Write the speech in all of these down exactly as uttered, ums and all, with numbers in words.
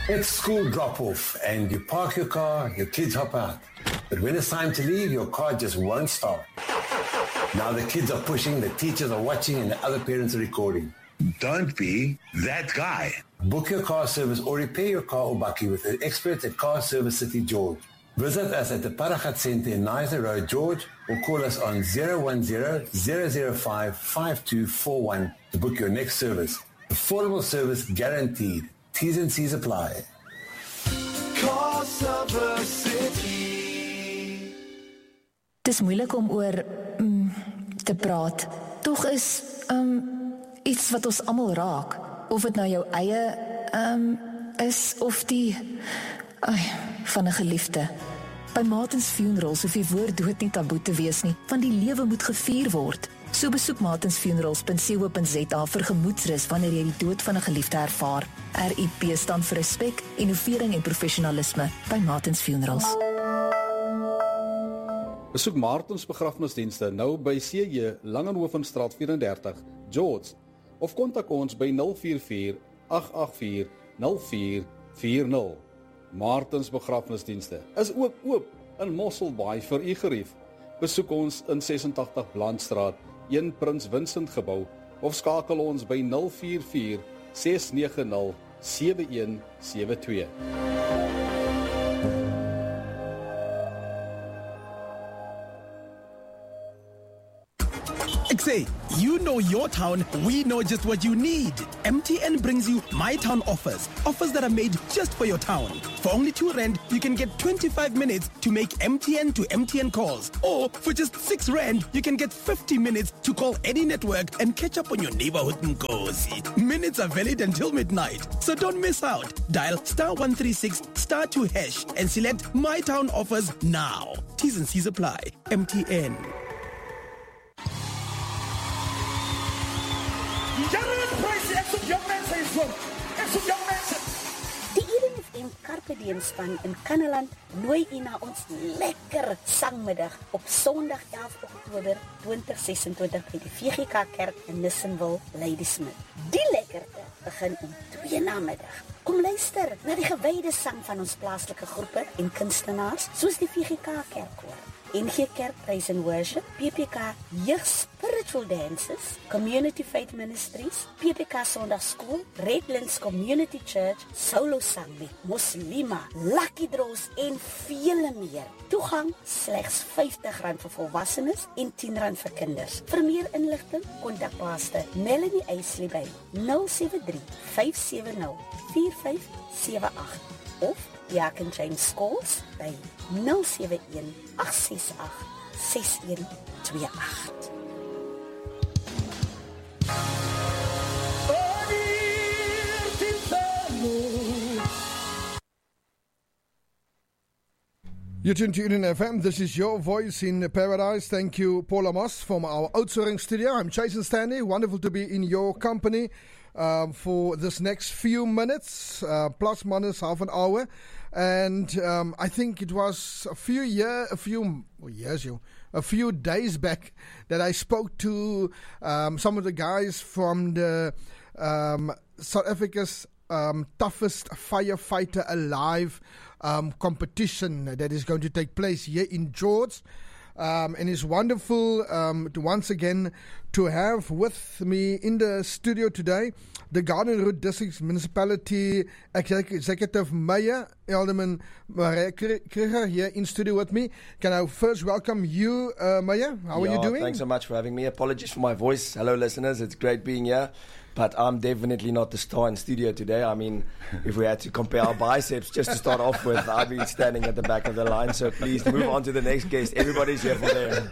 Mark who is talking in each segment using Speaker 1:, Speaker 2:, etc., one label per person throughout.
Speaker 1: It's school drop-off and you park your car, your kids hop out. But when it's time to leave, your car just won't start. Now the kids are pushing, the teachers are watching, and the other parents are recording. Don't be that guy. Book your car service or repair your car or bakkie with the experts at Car Service City George. Visit us at the Paragat Centre in Nizer Road, George, or call us on zero one zero, zero zero five, five two four one to book your next service. Affordable service guaranteed. T's and C's apply.
Speaker 2: Car Service City.
Speaker 3: Dis moeilik om oor mm, te praat. Tog is um, iets wat ons almal raak. Of dit nou jou eie um, is of die ay, van 'n geliefde. By Martins Funerals hoef die woord dood nie taboe te wees nie, want die lewe moet gevier word. So besoek martins funerals punt co punt za vir gemoedsrus wanneer jy die dood van 'n geliefde ervaar. R I P staan vir respek, innovering en professionalisme by Martins Funerals.
Speaker 4: Besoek Martins begrafnisdienste nou by C J Langenhovenstraat vyf en dertig, George, of kontak ons by nul vier vier, agt agt vier, nul vier vier nul. Martins begrafnisdienste is ook oop in Mosselbaai vir u gerief. Besoek ons in ses en tagtig Blandstraat, een Prins Vincent gebou, of skakel ons by nul vier vier, ses nege nul, sewe een sewe twee.
Speaker 5: Say, you know your town, we know just what you need. M T N brings you My Town offers. Offers that are made just for your town. For only two rand, you can get twenty-five minutes to make M T N to M T N calls. Or for just six rand, you can get fifty minutes to call any network and catch up on your neighborhood Nkosi. Minutes are valid until midnight, so don't miss out. Dial star one three six star two hash and select My Town offers now. T's and C's apply. M T N.
Speaker 6: Die Eden F M Carpe Diem span in Kannaland nooi u na ons lekker sangmiddag op Sondag elf Oktober twintig sesentwintig by die V G K Kerk in Nissenville, Ladysmith. Die lekkerte begin om twee namiddag. Kom luister na die gewyde sang van ons plaaslike groepe en kunstenaars soos die V G K Kerkkoor, N G Kerk Praise and Worship, P P K Jeug Spiritual Dances, Community Faith Ministries, P P K Sondag School, Redlands Community Church, Solo Sang met Moslima, Lucky Draws en vele meer. Toegang slegs vyftig rand vir volwassenes en tien rand vir kinders. Vir meer inligting, kontak Pastor Melanie Eisley by nul sewe drie, vyf sewe nul, vier vyf sewe agt of Jack and James Scholes by nul sewe een, agt ses agt, ses een twee agt.
Speaker 7: You tune to Eden F M. This is your voice in paradise. Thank you, Paul Amos, from our outsourcing studio. I'm Jason Stanley. Wonderful to be in your company um, for this next few minutes, uh, plus minus half an hour. And um, I think it was a few year, a few well, years, you, a few days back that I spoke to um, some of the guys from the um, South Africa's um, toughest firefighter alive um, competition that is going to take place here in George. Um, and it's wonderful um, to once again to have with me in the studio today the Garden Route District Municipality Executive Mayor, Alderman Maria Krieger, here in studio with me. Can I first welcome you, uh, Mayor? How
Speaker 8: yeah,
Speaker 7: are you doing?
Speaker 8: Thanks so much for having me. Apologies for my voice. Hello, listeners. It's great being here. But I'm definitely not the star in studio today. I mean, if we had to compare our biceps just to start off with, I'd be standing at the back of the line. So please move on to the next guest. Everybody's here for them.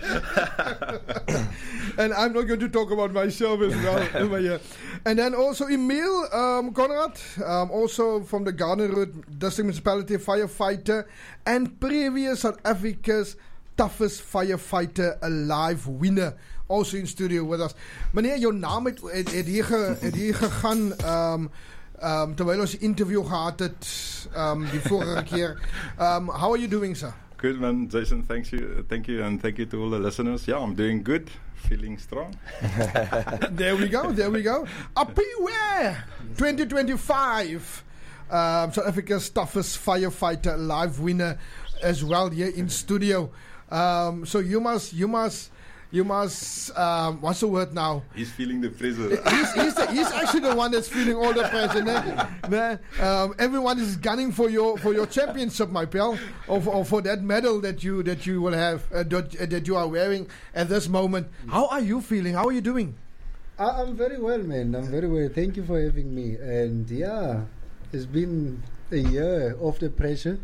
Speaker 7: And I'm not going to talk about myself as well. Mayor. And then also Emil um, Conrad, um, also from the Garden Route District Municipality firefighter and previous South Africa's toughest firefighter alive winner, also in studio with us. Meneer, jou naam het, het, het, hier, ge, het hier gegaan um, um, terwijl ons interview gehad het um, die vorige keer. Um, how are you doing, sir?
Speaker 9: Good, man. Jason, thanks you, thank you, and thank you to all the listeners. Yeah, I'm doing good, feeling strong.
Speaker 7: There we go, there we go. Apiwe twenty twenty-five. um, South Africa's toughest firefighter live winner as well here in studio. Um, so you must, you must, you must. Um, what's the word now?
Speaker 9: He's feeling the pressure.
Speaker 7: He's, he's, the, he's actually the one that's feeling all the pressure. Né? Né? Um, everyone is gunning for your for your championship, my pal, or for, or for that medal that you that you will have uh, that, uh, that you are wearing at this moment. How are you feeling? How are you doing?
Speaker 10: I, I'm very well, man. I'm very well. Thank you for having me. And yeah, it's been a year of the pressure,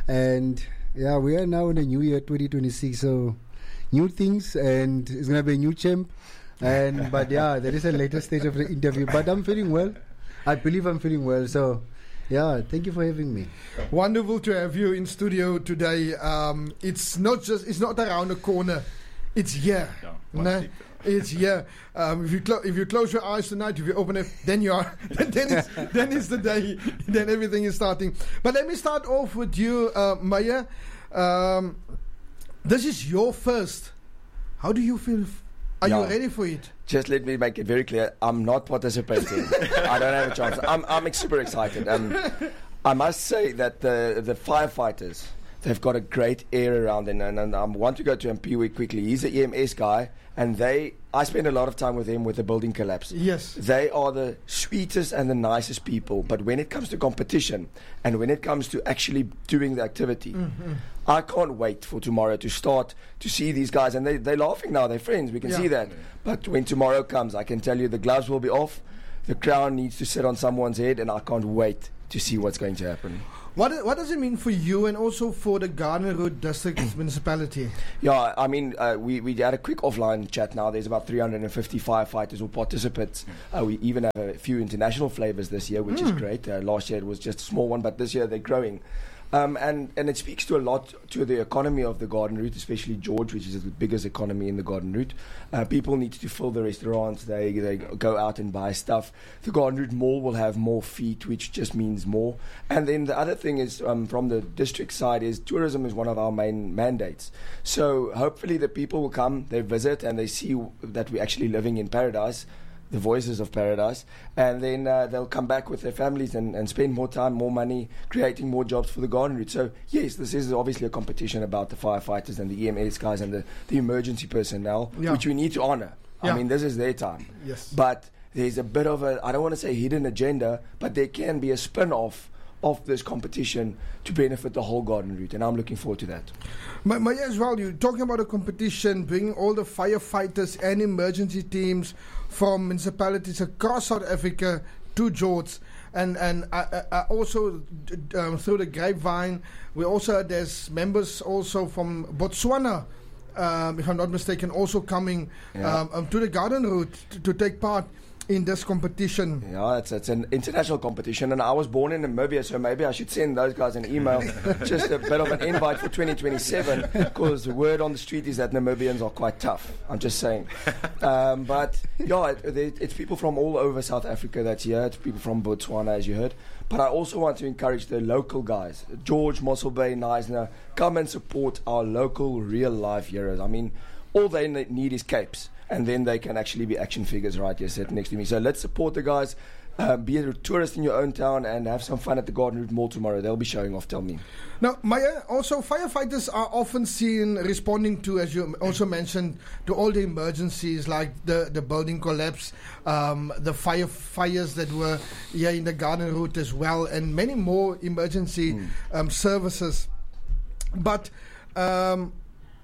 Speaker 10: and yeah, we are now in the new year, twenty twenty-six. So. New things, and it's going to be a new champ. And but yeah, there is a later stage of the interview. But I'm feeling well. I believe I'm feeling well. So yeah, thank you for having me.
Speaker 7: Wonderful to have you in studio today. Um, it's not just it's not around the corner. It's here. Yeah, nah? It's here. Um, if you clo- if you close your eyes tonight, if you open it, then you are. then it's then it's the day. Then everything is starting. But let me start off with you, uh, Maya. Um, This is your first. How do you feel? Are yeah. you ready for it?
Speaker 8: Just let me make it very clear. I'm not participating. I don't have a chance. I'm I'm super excited. And I must say that the the firefighters, they've got a great air around them. And, and I want to go to M P W quickly. He's an E M S guy. And they, I spend a lot of time with him with the building collapse.
Speaker 7: Yes.
Speaker 8: They are the sweetest and the nicest people. But when it comes to competition and when it comes to actually doing the activity, mm-hmm. I can't wait for tomorrow to start to see these guys. And they, they're laughing now. They're friends. We can yeah. see that. But when tomorrow comes, I can tell you the gloves will be off. The crown needs to sit on someone's head. And I can't wait to see what's going to happen.
Speaker 7: What what does it mean for you and also for the Garden Route District Municipality?
Speaker 8: Yeah, I mean, uh, we, we had a quick offline chat now. There's about three hundred fifty firefighters or participants. Uh, we even have a few international flavors this year, which mm. is great. Uh, last year it was just a small one, but this year they're growing. Um, and, and it speaks to a lot to the economy of the Garden Route, especially George, which is the biggest economy in the Garden Route. Uh, people need to fill the restaurants. They they go out and buy stuff. The Garden Route Mall will have more feet, which just means more. And then the other thing is, um, from the district side, is tourism is one of our main mandates. So hopefully the people will come, they visit, and they see w- that we're actually living in paradise. The voices of paradise, and then uh, they'll come back with their families and, and spend more time, more money, creating more jobs for the Garden Route. So yes, this is obviously a competition about the firefighters and the E M S guys and the, the emergency personnel, yeah. which we need to honor. Yeah. I mean, this is their time.
Speaker 7: Yes.
Speaker 8: But there's a bit of a, I don't want to say hidden agenda, but there can be a spin-off of this competition to benefit the whole Garden Route, and I'm looking forward to that.
Speaker 7: Maya, as well, you're talking about a competition, bringing all the firefighters and emergency teams from municipalities across South Africa to George. And and I, I also, um, through the grapevine, we also, there's members also from Botswana, um, if I'm not mistaken, also coming yeah. um, um, to the Garden Route to, to take part in this competition.
Speaker 8: Yeah, it's it's an international competition, and I was born in Namibia, so maybe I should send those guys an email, just a bit of an invite for twenty twenty-seven, because the word on the street is that Namibians are quite tough. I'm just saying. Um, but yeah, it, it, it's people from all over South Africa that's here. It's people from Botswana, as you heard. But I also want to encourage the local guys, George, Mossel Bay, Neisner, come and support our local real-life heroes. I mean, all they need is capes. And then they can actually be action figures right here sitting next to me. So let's support the guys. Uh, be a tourist in your own town and have some fun at the Garden Route Mall tomorrow. They'll be showing off, tell me.
Speaker 7: Now, Maya, also firefighters are often seen responding to, as you also mentioned, to all the emergencies like the, the building collapse, um, the fire fires that were here in the Garden Route as well, and many more emergency mm. um, services. But Um,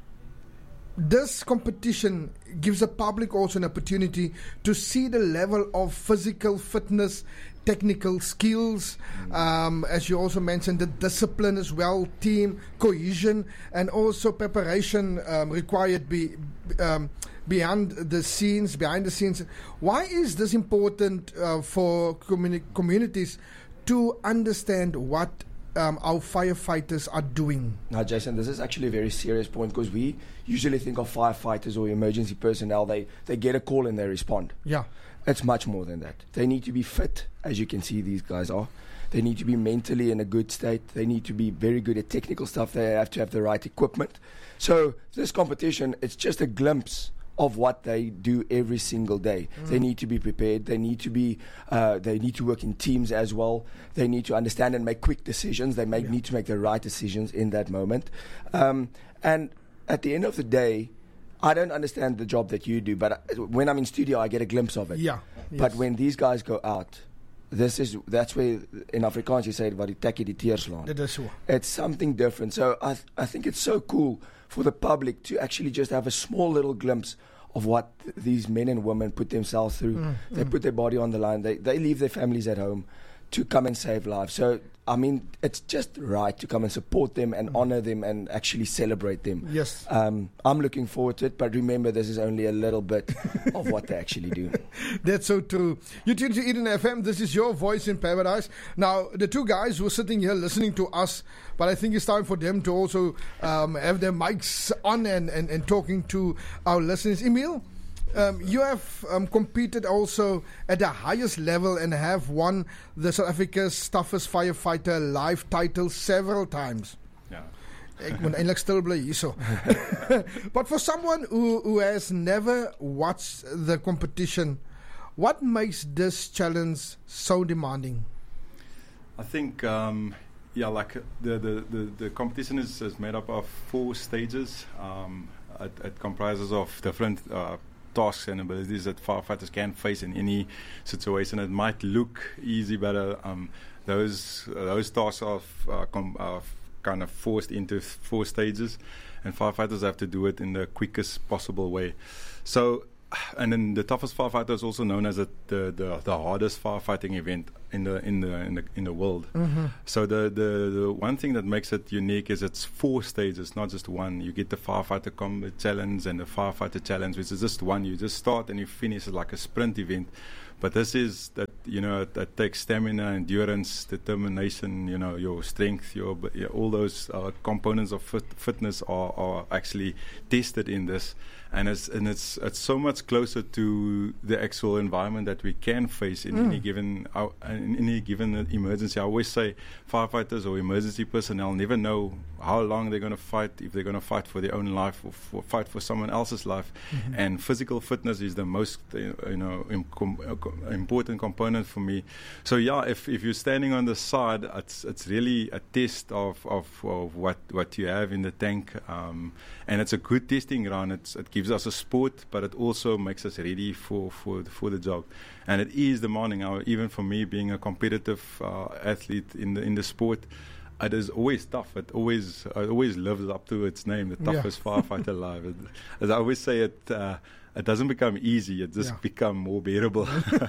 Speaker 7: this competition gives the public also an opportunity to see the level of physical fitness, technical skills, mm. um, as you also mentioned, the discipline as well, team cohesion, and also preparation um, required be, um, behind the scenes. Behind the scenes, why is this important uh, for communi- communities to understand what Um, our firefighters are doing?
Speaker 8: Now, Jason, this is actually a very serious point, because we usually think of firefighters or emergency personnel. They they get a call and they respond.
Speaker 7: Yeah.
Speaker 8: It's much more than that. They need to be fit, as you can see these guys are. They need to be mentally in a good state. They need to be very good at technical stuff. They have to have the right equipment. So this competition, it's just a glimpse of what they do every single day. Mm. They need to be prepared. They need to be. Uh, they need to work in teams as well. They need to understand and make quick decisions. They make, yeah. need to make the right decisions in that moment. Um, and at the end of the day, I don't understand the job that you do, but when I'm in studio, I get a glimpse of it.
Speaker 7: Yeah.
Speaker 8: But
Speaker 7: Yes.
Speaker 8: when these guys go out, this is that's where in Afrikaans you say wat die tekkie die teer slaan.
Speaker 7: Dit is so.
Speaker 8: It's something different. So I th- I think it's so cool for the public to actually just have a small little glimpse of what th- these men and women put themselves through.
Speaker 7: Mm,
Speaker 8: They
Speaker 7: mm.
Speaker 8: put their body on the line. They they leave their families at home to come and save lives. So I mean, it's just right to come and support them and honor them and actually celebrate them.
Speaker 7: Yes.
Speaker 8: Um, I'm looking forward to it, but remember, this is only a little bit of what they actually do.
Speaker 7: That's so true. You tune to Eden F M. This is your voice in paradise. Now, the two guys who are sitting here listening to us, but I think it's time for them to also um, have their mics on and, and, and talking to our listeners. Emil, um, you have um, competed also at the highest level and have won the South Africa's toughest firefighter live title several times.
Speaker 9: Yeah.
Speaker 7: Ek moet eintlik stil bly hierso. But for someone who, who has never watched the competition, what makes this challenge so demanding?
Speaker 9: I think, um, yeah, like uh, the, the, the, the competition is, is made up of four stages. Um, it, it comprises of different uh, tasks and abilities that firefighters can face in any situation. It might look easy, but uh, um, those uh, those tasks are, f- uh, com- are f- kind of forced into four stages, and firefighters have to do it in the quickest possible way. So, and then the toughest firefighter is also known as a, the, the the hardest firefighting event in the in the in the in the world.
Speaker 7: Mm-hmm.
Speaker 9: So the, the the one thing that makes it unique is it's four stages, not just one. You get the firefighter combat challenge and the firefighter challenge, which is just one. You just start and you finish it like a sprint event. But this is that, you know, that takes stamina, endurance, determination, you know, your strength, your, b- yeah, all those uh, components of fit, fitness are, are actually tested in this. And it's and it's it's so much closer to the actual environment that we can face in
Speaker 7: Mm.
Speaker 9: any given uh, in any given emergency. I always say firefighters or emergency personnel never know how long they're going to fight, if they're going to fight for their own life or for, fight for someone else's life.
Speaker 7: Mhm.
Speaker 9: And physical fitness is the most uh, you know im- com- uh, co- important component for me. So yeah, if if you're standing on the side, it's it's really a test of of, of what what you have in the tank, um, and it's a good testing ground. It's, it gives us a sport, but it also makes us ready for for for the job. And it is demanding. Uh, even for me, being a competitive uh, athlete in the in the sport, it is always tough. It always it always lives up to its name, the
Speaker 7: Yeah.
Speaker 9: toughest firefighter alive. It, as I always say, it uh, it doesn't become easy. It just
Speaker 7: Yeah.
Speaker 9: become more bearable.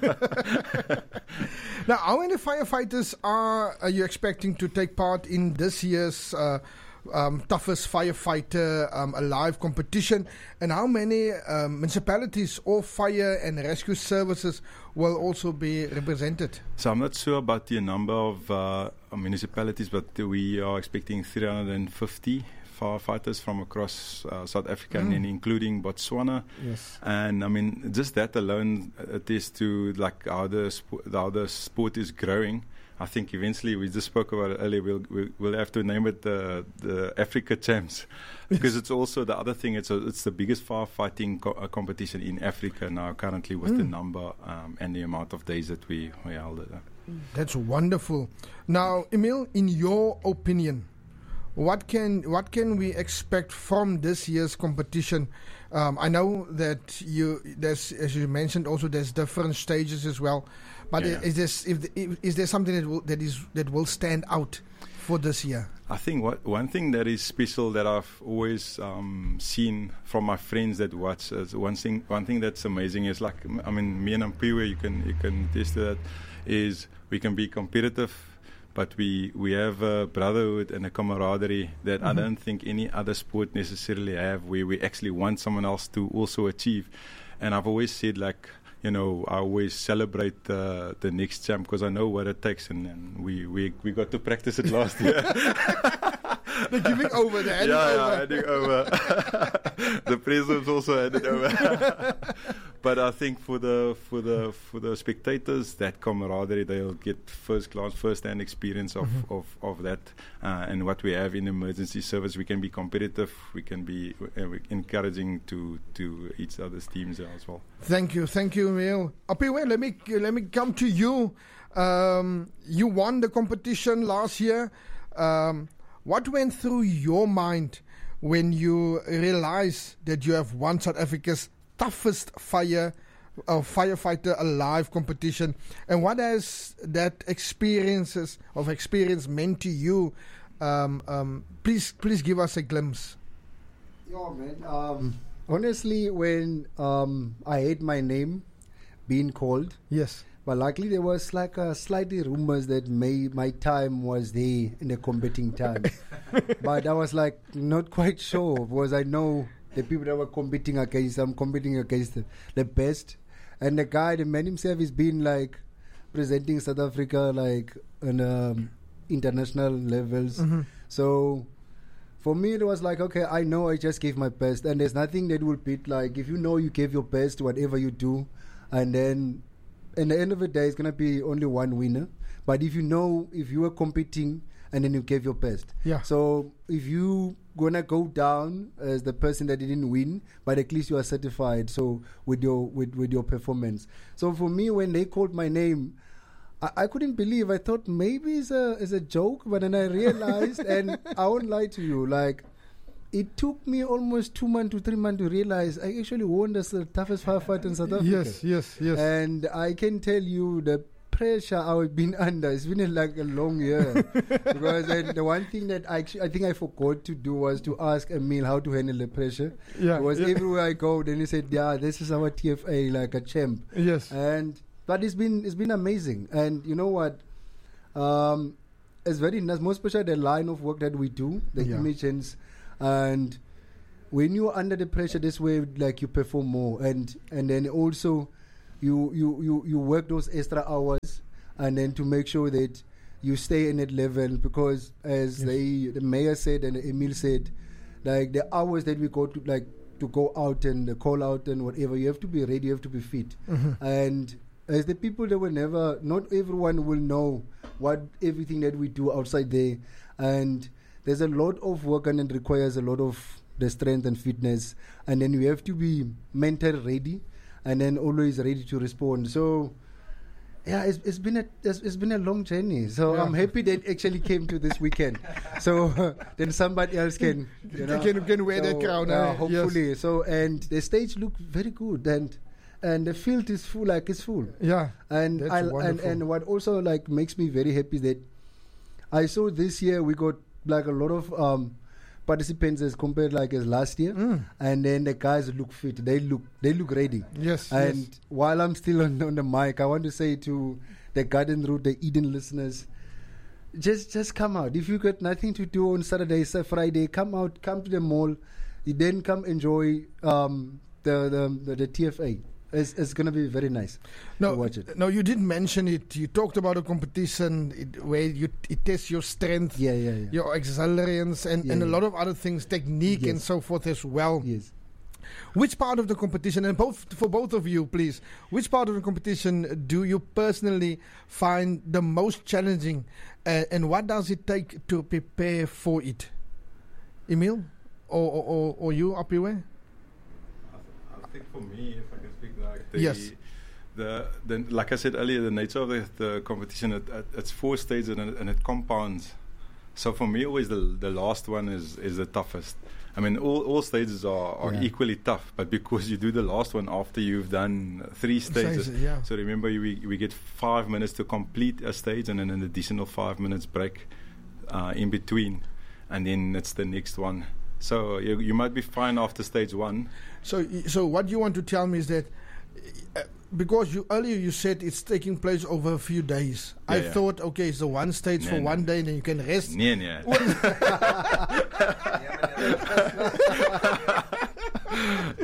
Speaker 7: Now, how many firefighters are, are you expecting to take part in this year's uh, um, toughest firefighter um, alive competition? And how many um, municipalities or fire and rescue services will also be represented?
Speaker 9: So I'm not sure about the number of uh, municipalities, but we are expecting three hundred fifty firefighters from across uh, South Africa,
Speaker 7: Mm.
Speaker 9: and including Botswana.
Speaker 7: Yes.
Speaker 9: And I mean, just that alone attests to like how the sp- how the sport is growing. I think eventually, we just spoke about it earlier, we'll we'll, we'll have to name it the the Africa Champs, because it's also the other thing. It's a, it's the biggest firefighting co- uh, competition in Africa now, currently, with the
Speaker 7: Mm.
Speaker 9: number um, and the amount of days that we we held it.
Speaker 7: That's wonderful. Now, Emil, in your opinion, what can what can we expect from this year's competition? Um, I know that you there's, as you mentioned, also there's different stages as well. But
Speaker 9: Yeah.
Speaker 7: is this if, the, if is there something that will, that is that will stand out for this year?
Speaker 9: I think what one thing that is special that I've always um, seen from my friends that watch is one thing. One thing that's amazing is like I mean, me and Ampiwe, you can you can test that. Is we can be competitive, but we we have a brotherhood and a camaraderie that I
Speaker 7: Mhm.
Speaker 9: don't think any other sport necessarily have. Where we actually want someone else to also achieve. And I've always said like. You know, I always celebrate uh, the next champ because I know what it takes, and, and we, we we got to practice it last year.
Speaker 7: The giving over, the handing
Speaker 9: yeah,
Speaker 7: over.
Speaker 9: yeah, handing over. The presidents also handed over. but I think for the for the for the spectators, that camaraderie, they'll get first class, first hand experience of
Speaker 7: Mhm.
Speaker 9: of, of that, uh, and what we have in emergency service. We can be competitive. We can be uh, encouraging to to each other's teams as well.
Speaker 7: Thank you, thank you, Emil. Apiwe, let me let me come to you. Um, you won the competition last year. Um, what went through your mind when you realized that you have won South Africa's toughest fire uh, firefighter alive competition, and what has that experiences of experience meant to you? Um, um, please, please give us a glimpse.
Speaker 10: Yeah, man. Um, honestly, when um, I heard my name being called,
Speaker 7: yes,
Speaker 10: but luckily there was like a slightly rumors that may, my time was there in the competing time, but I was like not quite sure because I know the people that were competing against, I'm competing against the, the best, and the guy, the man himself, is been like presenting South Africa like on um, international levels,
Speaker 7: Mhm.
Speaker 10: so. For me, it was like, okay, I know I just gave my best, and there's nothing that will beat, like, if you know you gave your best, whatever you do, and then, in the end of the day, it's going to be only one winner. But if you know, if you were competing, and then you gave your best.
Speaker 7: Yeah.
Speaker 10: So, if you going to go down as the person that didn't win, but at least you are certified, so, with your, with, with your performance. So, for me, when they called my name, I, I couldn't believe. I thought maybe it's a it's a joke, but then I realized, and I won't lie to you, like it took me almost two months to three months to realize I actually won the toughest firefighter in South Africa.
Speaker 7: Yes, yes, yes.
Speaker 10: And I can tell you the pressure I've been under. It's been a, like a long year because then the one thing that I actually, I think I forgot to do was to ask Emil how to handle the pressure.
Speaker 7: Yeah,
Speaker 10: Because
Speaker 7: yeah.
Speaker 10: everywhere I go, then he said, "Yeah, this is our T F A, like a champ."
Speaker 7: Yes.
Speaker 10: And but it's been it's been amazing, and you know what? Um, it's very nice, most especially the line of work that we do, the
Speaker 7: Yeah.
Speaker 10: emissions, and when you're under the pressure this way, like you perform more, and and then also you you you, you work those extra hours, and then to make sure that you stay in that level, because as
Speaker 7: Yes.
Speaker 10: they the mayor said and Emil said, like the hours that we go to like to go out and uh, call out and whatever, you have to be ready, you have to be fit,
Speaker 7: Mhm.
Speaker 10: and as the people that will never, not everyone will know what everything that we do outside there, and there's a lot of work and it requires a lot of the strength and fitness, and then you have to be mentally ready, and then always ready to respond. So, yeah, it's, it's been a it's, it's been a long journey. So
Speaker 7: Yeah.
Speaker 10: I'm happy that it actually came to this weekend. So then somebody else can you know,
Speaker 7: Can- can wear that crown,
Speaker 10: Yeah,
Speaker 7: eh?
Speaker 10: hopefully. So and the stage looked very good, and and the field is full, like it's full.
Speaker 7: Yeah,
Speaker 10: And
Speaker 7: that's
Speaker 10: I and
Speaker 7: wonderful.
Speaker 10: and what also like makes me very happy is that I saw this year we got like a lot of um participants as compared like as last year,
Speaker 7: Mm.
Speaker 10: and then the guys look fit. They look they look ready.
Speaker 7: Yes,
Speaker 10: And
Speaker 7: yes.
Speaker 10: while I'm still on, on the mic, I want to say to the Garden Route, the Eden listeners, just just come out. If you got nothing to do on Saturday, Sa- Friday, come out, come to the mall. You then come enjoy um the the the, the T F A. It's, it's going to be very nice
Speaker 7: No,
Speaker 10: to watch it.
Speaker 7: no, you didn't mention it. You talked about a competition it, where you it tests your strength,
Speaker 10: Yeah, yeah, yeah.
Speaker 7: your accelerance, and,
Speaker 10: Yeah,
Speaker 7: and a
Speaker 10: yeah.
Speaker 7: lot of other things, technique and
Speaker 10: Yes.
Speaker 7: so forth as well.
Speaker 10: Yes.
Speaker 7: Which part of the competition, and both for both of you, please, which part of the competition do you personally find the most challenging, uh, and what does it take to prepare for it? Emil, or or, or, or you, Apiwe?
Speaker 9: I think for me, if I can speak like the,
Speaker 7: Yes.
Speaker 9: the, the like I said earlier, the nature of the, the competition, it, it, it's four stages and it, and it compounds. So for me, always the the last one is is the toughest. I mean, all, all stages are, are
Speaker 7: Yeah.
Speaker 9: equally tough, but because you do the last one after you've done three stages.
Speaker 7: Stages, yeah.
Speaker 9: So remember, we we get five minutes to complete a stage, and then an additional five minutes break uh, in between, and then it's the next one. So you you might be fine after stage one.
Speaker 7: So, y- so what you want to tell me is that uh, because you earlier you said it's taking place over a few days.
Speaker 9: Yeah,
Speaker 7: I
Speaker 9: yeah.
Speaker 7: thought, okay, it's the one stage
Speaker 9: Nee,
Speaker 7: for
Speaker 9: nee.
Speaker 7: one day, and then you can rest.
Speaker 9: Nee, nee.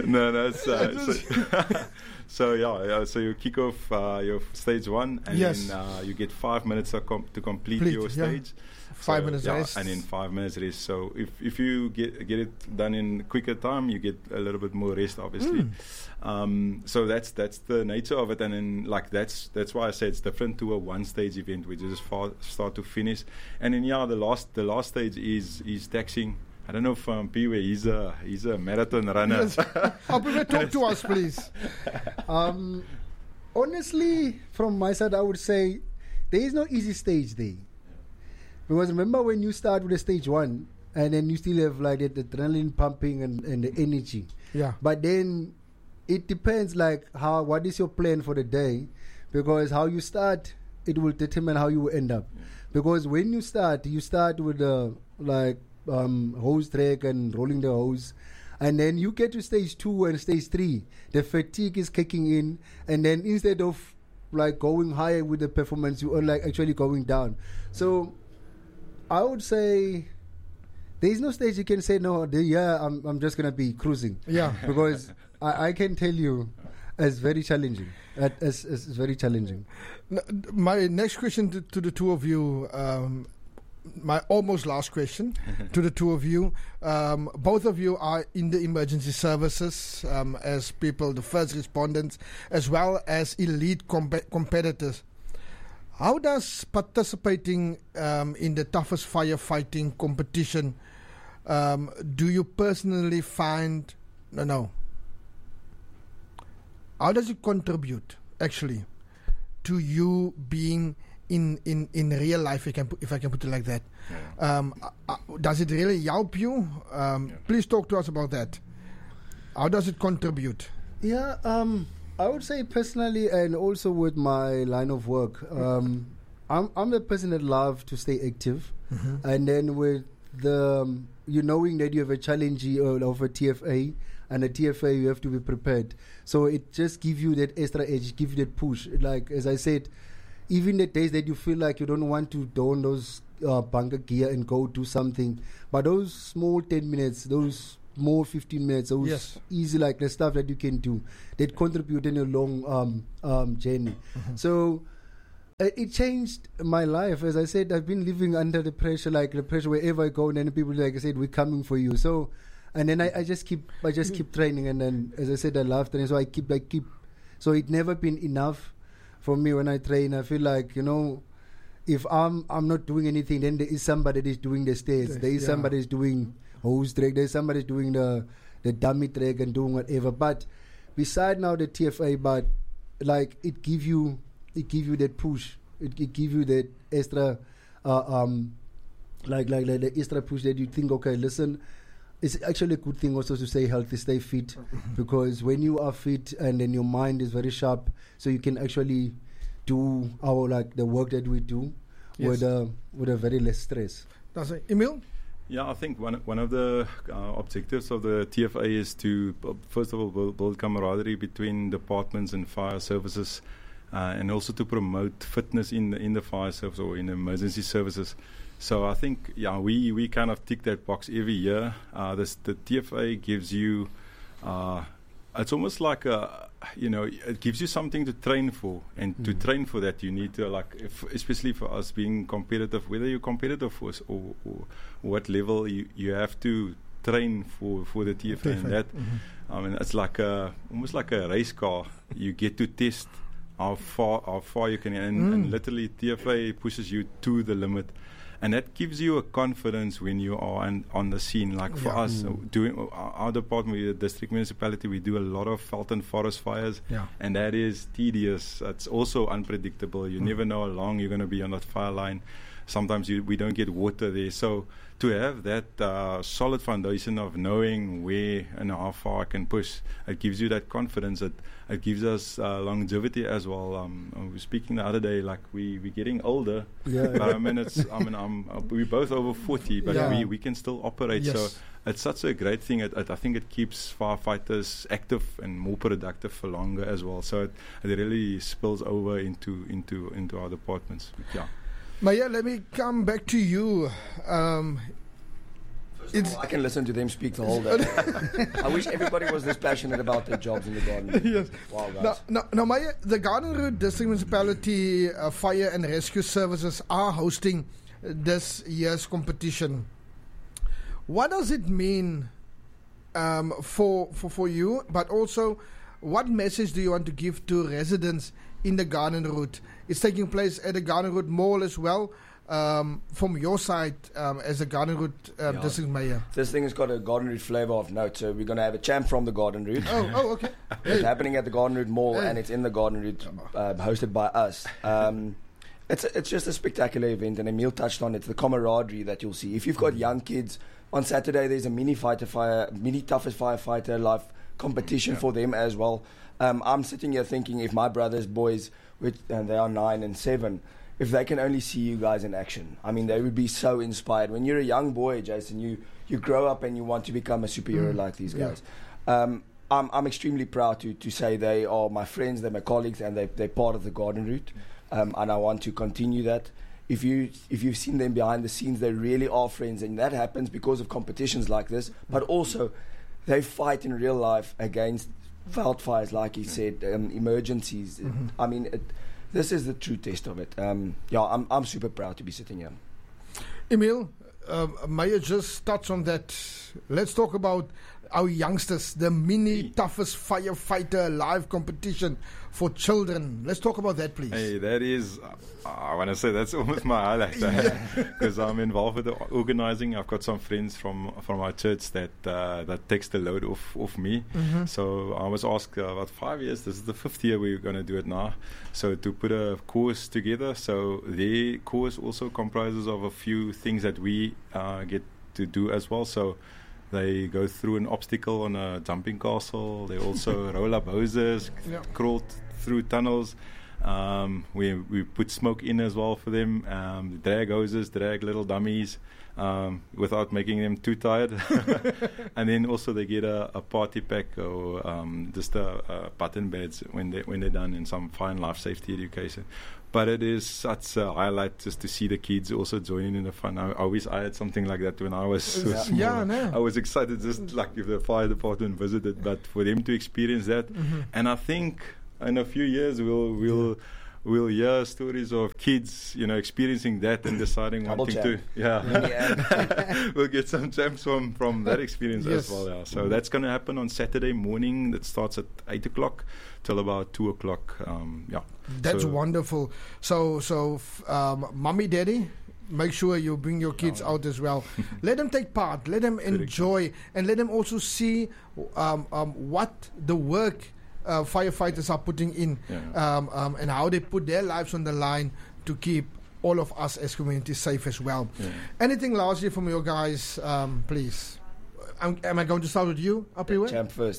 Speaker 9: no, no. It's, uh, so, so yeah, yeah, so you kick off uh, your stage one, and
Speaker 7: Yes.
Speaker 9: then uh, you get five minutes to, com- to complete
Speaker 7: Complete,
Speaker 9: your
Speaker 7: yeah.
Speaker 9: stage.
Speaker 7: Five
Speaker 9: So,
Speaker 7: minutes
Speaker 9: yeah,
Speaker 7: rest.
Speaker 9: and then five minutes rest. So if if you get get it done in quicker time, you get a little bit more rest, obviously.
Speaker 7: Mm.
Speaker 9: Um, so that's that's the nature of it, and then like that's that's why I say it's different to a one stage event, which is just far, start to finish. And then yeah, the last the last stage is is taxing. I don't know if um, P-Way, he's a he's a marathon runner.
Speaker 7: Yes. Aphiwe, talk to us, please.
Speaker 10: Um, honestly, from my side, I would say there is no easy stage there. Because remember when you start with a stage one, and then you still have like the adrenaline pumping and, and the energy.
Speaker 7: Yeah.
Speaker 10: But then it depends like how what is your plan for the day, because how you start, it will determine how you will end up. Because when you start, you start with the like um, hose track and rolling the hose. And then you get to stage two and stage three, the fatigue is kicking in, and then instead of like going higher with the performance, you are like actually going down. So I would say there is no stage you can say no. The, yeah, I'm I'm just gonna be cruising.
Speaker 7: Yeah.
Speaker 10: Because I, I can tell you, it's very challenging. It, it's, it's very challenging.
Speaker 7: N- My next question to, to the two of you, um, my almost last question to the two of you. Um, both of you are in the emergency services um, as people, the first responders, as well as elite comp- competitors. How does participating um, in the toughest firefighting competition, um, do you personally find, no, no, how does it contribute, actually, to you being in, in, in real life, if I can put, if I can put it like that?
Speaker 9: Yeah.
Speaker 7: Um, uh, does it really help you? Um,
Speaker 9: Yeah.
Speaker 7: Please talk to us about that. How does it contribute?
Speaker 10: Yeah, um, I would say personally, and also with my line of work, um, I'm I'm the person that love to stay active,
Speaker 7: Mm-hmm.
Speaker 10: and then with the um, you knowing that you have a challenge uh, of a T F A and a T F A, you have to be prepared. So it just gives you that extra edge, give you that push. Like as I said, even the days that you feel like you don't want to don those uh, bunker gear and go do something, but those small ten minutes, those more fifteen minutes, those
Speaker 7: Yes.
Speaker 10: easy like the stuff that you can do that contribute in a long um, um, journey. So uh, it changed my life. As I said, I've been living under the pressure, like the pressure wherever I go, and then people like I said, we're coming for you. So and then I, I just keep I just keep training, and then as I said, I love training, so I keep I keep. So it never been enough for me when I train. I feel like, you know, if I'm I'm not doing anything, then there is somebody that is doing the stairs.
Speaker 7: Yes,
Speaker 10: There is
Speaker 7: yeah.
Speaker 10: somebody is doing hose track. There's somebody doing the the dummy track and doing whatever. But beside now the T F A, but like it give you it give you that push. It, it give you that extra uh, um like, like like the extra push that you think, okay, listen, it's actually a good thing also to stay healthy, stay fit, because when you are fit and then your mind is very sharp, so you can actually do our like the work that we do
Speaker 7: Yes.
Speaker 10: with a with a very less stress.
Speaker 7: That's it. Emil?
Speaker 9: Yeah, I think one one of the uh, objectives of the T F A is to uh, first of all build, build camaraderie between departments and fire services, uh, and also to promote fitness in the, in the fire service or in emergency services. So I think yeah, we, we kind of tick that box every year. Uh, this, the T F A gives you, uh, it's almost like a, you know, it gives you something to train for, and to train for that you need to like, if, especially for us being competitive, whether you're competitive for us or, or what level you, you have to train for, for the T F A, and that, I mean, it's like a almost like a race car. You get to test how far how far you can, and, and literally T F A pushes you to the limit. And that gives you a confidence when you are on, on the scene. Like for
Speaker 7: Yeah.
Speaker 9: us, uh, doing uh, our department, we, the district municipality, we do a lot of felt and forest fires,
Speaker 7: Yeah.
Speaker 9: and that is tedious. It's also unpredictable. You never know how long you're going to be on that fire line. Sometimes you, we don't get water there. So to have that uh, solid foundation of knowing where and how far I can push, it gives you that confidence. It, it gives us uh, longevity as well. Um, I was speaking the other day, like we, we're getting older.
Speaker 10: Yeah.
Speaker 9: But I mean, it's, I mean, I'm, uh, we're both over forty, but
Speaker 7: Yeah.
Speaker 9: we, we can still operate.
Speaker 7: Yes.
Speaker 9: So it's such a great thing. It, it, I think it keeps firefighters active and more productive for longer as well. So it, it really spills over into into into our departments. Yeah.
Speaker 7: Maya, let me come back to you. Um, It's,
Speaker 8: I can listen to them speak the whole day. I wish everybody was this passionate about their jobs in the garden.
Speaker 7: Yes.
Speaker 8: Wow, guys.
Speaker 7: Now, now, now Maya, the Garden Route District Municipality uh, Fire and Rescue Services are hosting this year's competition. What does it mean um, for, for for you? But also, what message do you want to give to residents in the Garden Route? It's taking place at the Garden Route Mall as well. Um, from your side, um, as a Garden Route um,
Speaker 8: Yeah.
Speaker 7: District Mayor.
Speaker 8: This thing has got a Garden Route flavour of note, so we're going to have a champ from the Garden Route.
Speaker 7: Oh, oh, okay.
Speaker 8: It's happening at the Garden Route Mall,
Speaker 7: Hey.
Speaker 8: and it's in the Garden Route, uh, hosted by us. Um, it's it's just a spectacular event, and Emil touched on it. The camaraderie that you'll see. If you've got young kids, on Saturday there's a mini fighter fire, mini toughest firefighter life competition
Speaker 9: Yeah.
Speaker 8: for them as well. Um, I'm sitting here thinking, if my brothers, boys, which and they are nine and seven, if they can only see you guys in action, I mean, they would be so inspired. When you're a young boy, Jason, you, you grow up and you want to become a superhero
Speaker 7: Mm.
Speaker 8: like these
Speaker 7: Yeah.
Speaker 8: guys. Um, I'm, I'm extremely proud to, to say they are my friends, they're my colleagues, and they, they're part of the Garden Route. Um, and I want to continue that. If, you, if you've seen them behind the scenes, they really are friends. And that happens because of competitions like this. But also, they fight in real life against wildfires, like you said, um, emergencies.
Speaker 7: Mhm.
Speaker 8: I mean, it, this is the true test of it. Um, yeah, I'm I'm super proud to be sitting here.
Speaker 7: Emil, uh, Maya just touched on that. Let's talk about our youngsters, the mini toughest firefighter live competition for children. Let's talk about that, please.
Speaker 9: Hey, that is, uh, I want to say that's almost my highlight because I'm involved with the organizing. I've got some friends from from our church that uh, that takes the load off, off me.
Speaker 7: Mhm.
Speaker 9: So I was asked uh, about five years. This is the fifth year we're going to do it now. So to put a course together. So the course also comprises of a few things that we uh, get to do as well. So they go through an obstacle on a jumping castle. They also roll up hoses,
Speaker 7: Yeah.
Speaker 9: crawl t- through tunnels. Um, we we put smoke in as well for them. Um, drag hoses, drag little dummies, um, without making them too tired. And then also they get a, a party pack or um, just a, a button badge when they when they're done, in some fine life safety education. But it is such a highlight just to see the kids also joining in the fun. I, I wish I had something like that when I was so
Speaker 7: Yeah.
Speaker 9: small.
Speaker 7: Yeah, no.
Speaker 9: I was excited just like if the fire department visited, but for them to experience that.
Speaker 7: Mhm.
Speaker 9: And I think in a few years we'll we'll we'll hear stories of kids, you know, experiencing that and deciding
Speaker 8: Double
Speaker 9: wanting
Speaker 8: champ.
Speaker 9: to yeah.
Speaker 8: Yeah.
Speaker 9: We'll get some champs from from that experience
Speaker 7: Yes.
Speaker 9: as well. Yeah. So that's going to happen on Saturday morning. That starts at eight o'clock till about two o'clock. Um, yeah.
Speaker 7: That's
Speaker 9: So-
Speaker 7: wonderful. So, so f- um, mommy, daddy, make sure you bring your kids
Speaker 9: Yeah.
Speaker 7: out as well. Let them take part. Let them enjoy, and let them also see um, um, what the work uh, firefighters are putting in,
Speaker 9: Yeah.
Speaker 7: um, um, and how they put their lives on the line to keep all of us as communities safe as well.
Speaker 9: Yeah.
Speaker 7: Anything lastly from you guys, um, please? Am, am I going to start with you, Apriwe?
Speaker 8: Champ first.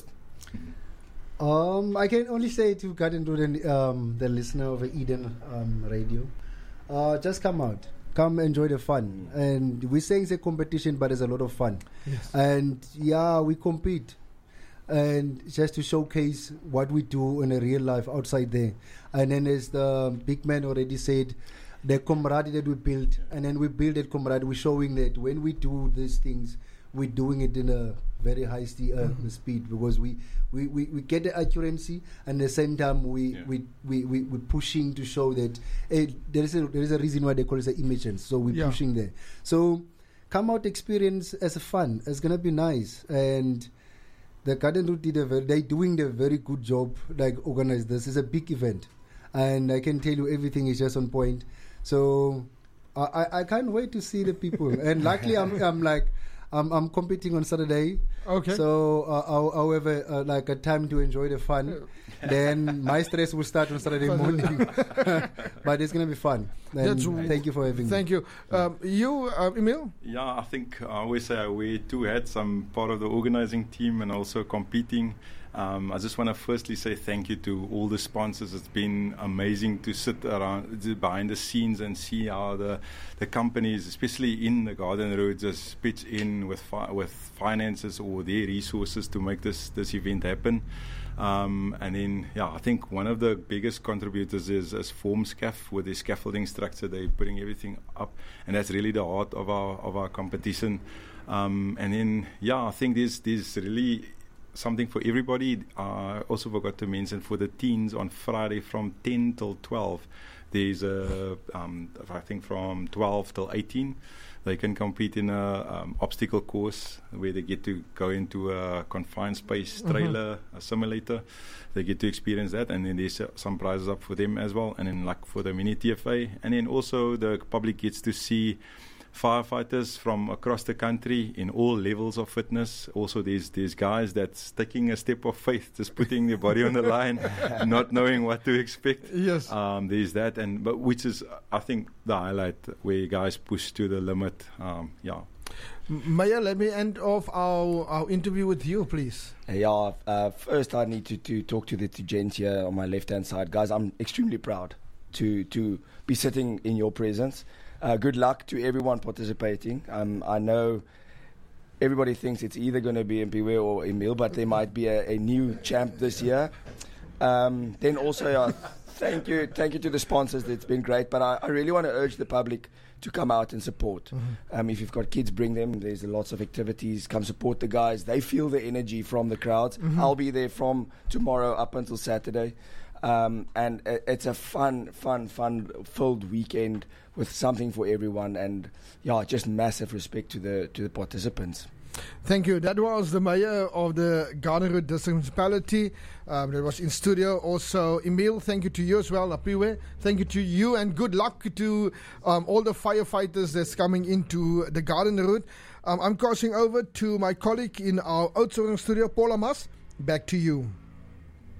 Speaker 10: Um, I can only say to cut into the um, the listener of Eden um, Radio, uh, just come out, come enjoy the fun. And we're saying it's a competition, but it's a lot of fun.
Speaker 7: Yes.
Speaker 10: And yeah, we compete, and just to showcase what we do in a real life outside there. And then as the big man already said, the camaraderie that we built, and then we build that camaraderie. We're showing that when we do these things, we're doing it in a very high sti- uh,
Speaker 7: Mhm.
Speaker 10: speed, because we, we, we, we get the accuracy, and at the same time we
Speaker 9: Yeah.
Speaker 10: we, we, we we're pushing to show that eh, there is a there is a reason why they call it emissions. So we're
Speaker 7: Yeah.
Speaker 10: pushing there. So come out, experience as a fun. It's gonna be nice. And the Garden Route did a very, they're doing the very good job, like organize this. It's a big event, and I can tell you everything is just on point. So I, I, I can't wait to see the people. And luckily I'm I'm like I'm I'm competing on Saturday.
Speaker 7: Okay.
Speaker 10: So uh, I'll, I'll have a, uh, like a time to enjoy the fun. Then my stress will start on Saturday morning. But it's gonna be fun. And
Speaker 7: That's w-
Speaker 10: thank you for having me.
Speaker 7: Thank you. Um, you, uh, Emil?
Speaker 9: Yeah, I think I always say I wear two hats. I'm part of the organizing team and also competing. Um, I just want to firstly say thank you to all the sponsors. It's been amazing to sit around the- behind the scenes and see how the the companies, especially in the Garden Road, just pitch in with fi- with finances or their resources to make this this event happen. Um, and then, yeah, I think one of the biggest contributors is, is Formscaf with the scaffolding structure. They're putting everything up, and that's really the heart of our of our competition. Um, and then, yeah, I think there's there's really something for everybody. I uh, also forgot to mention for the teens on Friday from ten till twelve. There's a, um, I think from twelve till eighteen. They can compete in a um, obstacle course where they get to go into a confined space trailer, mm-hmm. a simulator. They get to experience that, and then there's uh, some prizes up for them as well. And then like for the mini T F A, and then also the public gets to see firefighters from across the country in all levels of fitness. Also, there's there's guys that's taking a step of faith, just putting their body on the line, not knowing what to expect.
Speaker 7: Yes.
Speaker 9: Um, there's that, and but which is, I think, the highlight where guys push to the limit. Um, yeah.
Speaker 7: Maya, let me end off our, our interview with you, please.
Speaker 8: Yeah, uh, first I need to, to talk to the two gents here on my left-hand side. Guys, I'm extremely proud to, to be sitting in your presence. Uh, good luck to everyone participating. Um, I know everybody thinks it's either going to be Mpiwe or Emil, but there might be a, a new champ this year. Um, then also, uh, thank you thank you to the sponsors. It's been great, but I, I really want to urge the public to come out and support. Mm-hmm. Um, if you've got kids, bring them. There's lots of activities. Come support the guys. They feel the energy from the crowds. Mm-hmm. I'll be there from tomorrow up until Saturday. Um, and it's a fun, fun, fun-filled weekend with something for everyone, and yeah, just massive respect to the to the participants.
Speaker 7: Thank you. That was the mayor of the Gardenwood District Municipality. Um, that was in studio. Also, Emil, thank you to you as well. Apiwe, thank you to you, and good luck to um, all the firefighters that's coming into the Gardenwood. Um, I'm crossing over to my colleague in our Oudtshoorn studio, Paula Mas. Back to you.